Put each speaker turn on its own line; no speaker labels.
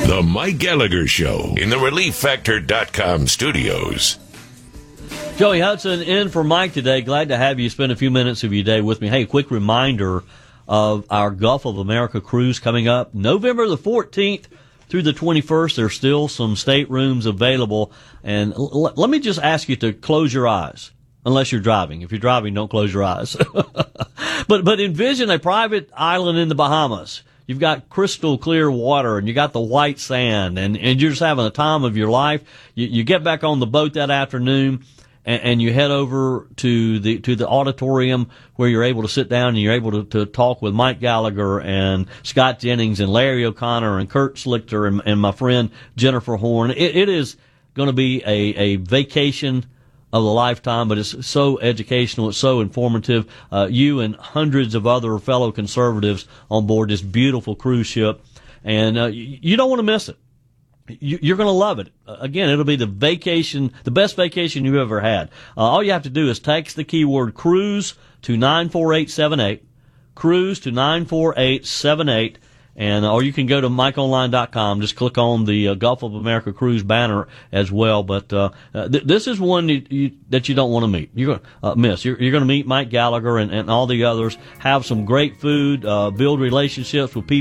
The Mike Gallagher Show in the ReliefFactor.com studios.
Joey Hudson in for Mike today. Glad to have you spend a few minutes of your day with me. Hey, quick reminder of our Gulf of America cruise coming up November the 14th through the 21st. There's still some staterooms available. And let me just ask you to close your eyes, unless you're driving. If you're driving, don't close your eyes. But envision a private island in the Bahamas. You've got crystal clear water, and you got the white sand, and you're just having the time of your life. You get back on the boat that afternoon, and you head over to the auditorium where you're able to sit down and you're able to talk with Mike Gallagher and Scott Jennings and Larry O'Connor and Kurt Slichter and my friend Jennifer Horn. It is going to be a vacation of a lifetime, but it's so educational, it's so informative. You and hundreds of other fellow conservatives on board this beautiful cruise ship, and you don't want to miss it. You're going to love it. Again, it'll be the best vacation you've ever had. All you have to do is text the keyword cruise to 94878, cruise to 94878. Or you can go to MikeOnline.com. Just click on the Gulf of America cruise banner as well. But this is one that you don't want to meet. You're going to miss. You're going to meet Mike Gallagher and all the others. Have some great food. Build relationships with people